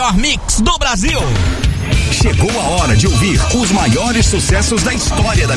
melhor mix do Brasil. Chegou a hora de ouvir os maiores sucessos da história da